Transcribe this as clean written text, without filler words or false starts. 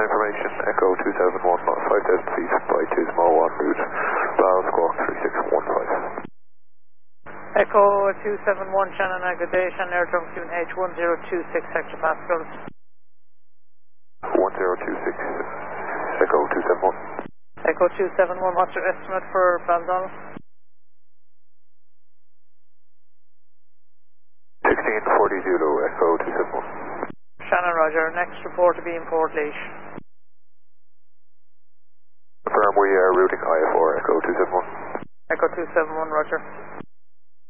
information, Echo 271, 5,000 feet by 2 small 1 route, Val Squawk 3615. Echo 271, Shannon, good day, Shannon Air Trunk Tune H1026 hectopascals. 1026, Echo 271. Echo 271, what's your estimate for Baldonnel? 1640 Zulu, Echo 271. Shannon, roger, next report to be in Port Leash. Confirm we are routing IFR, Echo 271. Echo 271, roger.